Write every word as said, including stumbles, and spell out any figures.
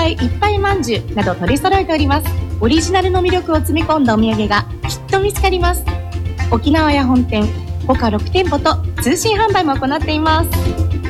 ぱいいっぱいまんじゅうなど取り揃えております。オリジナルの魅力を詰め込んだお土産がきっと見つかります。沖縄屋本店他ろく店舗と通信販売も行っています。